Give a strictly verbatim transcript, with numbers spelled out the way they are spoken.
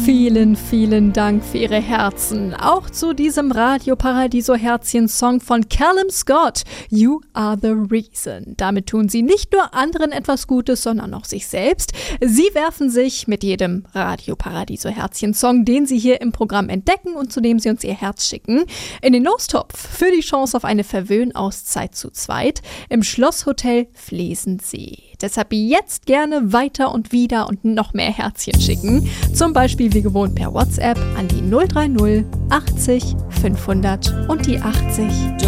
Vielen, vielen Dank für Ihre Herzen. Auch zu diesem Radio Paradiso Herzchen-Song von Callum Scott, You Are the Reason. Damit tun Sie nicht nur anderen etwas Gutes, sondern auch sich selbst. Sie werfen sich mit jedem Radio Paradiso Herzchen-Song, den Sie hier im Programm entdecken und zu dem Sie uns Ihr Herz schicken, in den Lostopf für die Chance auf eine Verwöhnauszeit zu zweit im Schlosshotel Flesensee. Deshalb jetzt gerne weiter und wieder und noch mehr Herzchen schicken. Zum Beispiel wie gewohnt per WhatsApp an die null drei null achtzig fünfhundert und die achtzig.